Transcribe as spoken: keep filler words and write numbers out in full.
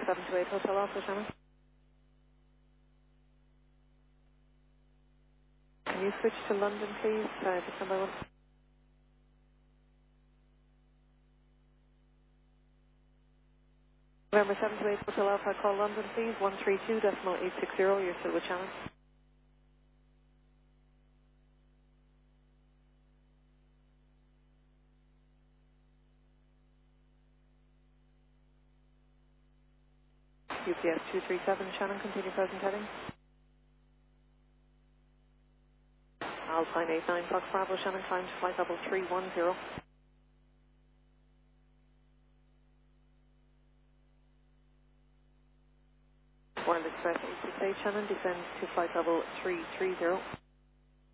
seven two eight Hotel Alpha, Shannon. Can you switch to London, please? Uh, December one. November seven two eight Hotel Alpha, call London, please. one three two decimal eight six zero. You're still with Shannon. U P S two three seven, Shannon, continue present heading. Alpine eight nine Fox Bravo, Shannon, climb to flight level three one zero. World Express eight six eight, Shannon, descends to flight level three three zero.